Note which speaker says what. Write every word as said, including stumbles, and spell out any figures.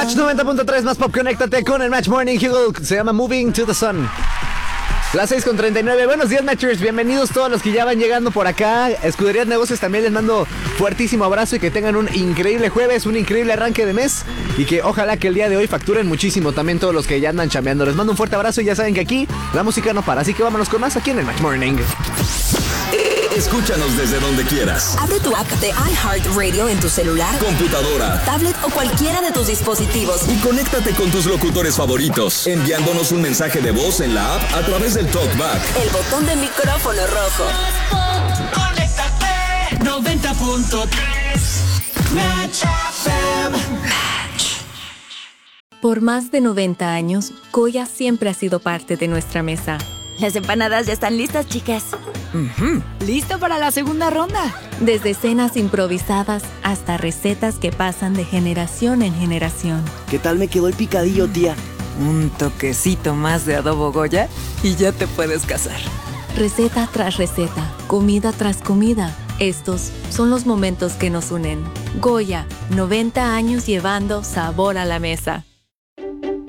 Speaker 1: Match noventa punto tres más pop, conéctate con el Match Morning Hugo. Se llama Moving to the Sun. Las seis con treinta y nueve. Buenos días, Matchers. Bienvenidos todos los que ya van llegando por acá. Escudería de Negocios también les mando fuertísimo abrazo y que tengan un increíble jueves, un increíble arranque de mes. Y que ojalá que el día de hoy facturen muchísimo también todos los que ya andan chambeando. Les mando un fuerte abrazo y ya saben que aquí la música no para. Así que vámonos con más aquí en el Match Morning.
Speaker 2: Escúchanos desde donde quieras.
Speaker 3: Abre tu app de iHeartRadio en tu celular,
Speaker 2: computadora,
Speaker 3: tablet o cualquiera de tus dispositivos.
Speaker 2: Y conéctate con tus locutores favoritos, enviándonos un mensaje de voz en la app a través del TalkBack.
Speaker 3: El botón de micrófono rojo.
Speaker 4: Conéctate noventa punto tres Match F M.
Speaker 5: Match. Por más de noventa años, Goya siempre ha sido parte de nuestra mesa.
Speaker 6: Las empanadas ya están listas, chicas.
Speaker 7: Uh-huh. ¿Listo para la segunda ronda?
Speaker 5: Desde cenas improvisadas hasta recetas que pasan de generación en generación.
Speaker 8: ¿Qué tal me quedó el picadillo, tía?
Speaker 7: Un toquecito más de adobo Goya y ya te puedes casar.
Speaker 5: Receta tras receta, comida tras comida. Estos son los momentos que nos unen. Goya, noventa años llevando sabor a la mesa.